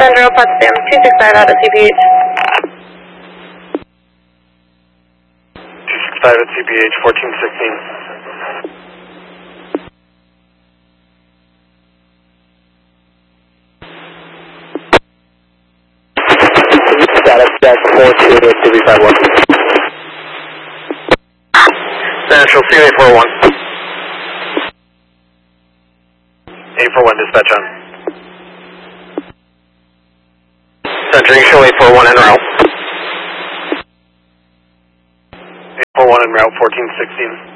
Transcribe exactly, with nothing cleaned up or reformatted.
Sandro, Potsdam, two six five out of C P H. two six five at C P H, fourteen sixteen. Status check four two at two five one. Central, C A four one. A four one dispatch on. Central, you show A four one en route. A four one en route, fourteen sixteen.